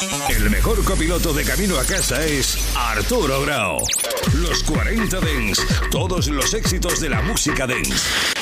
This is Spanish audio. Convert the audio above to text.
El mejor copiloto de camino a casa es Arturo Grau. Los 40 Dance, todos los éxitos de la música dance.